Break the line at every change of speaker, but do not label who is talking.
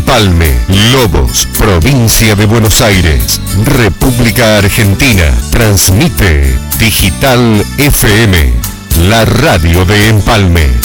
Empalme, Lobos, provincia de Buenos Aires, República Argentina. Transmite Digital FM, la radio de Empalme.